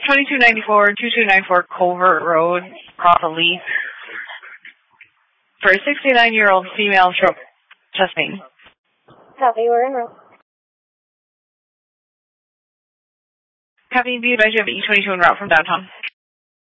2294 Covert Road, across a leaf, for a 69-year-old female stroke. Chesapeake. Copy, we're en route. Copy, be advised you have E22 en route from downtown.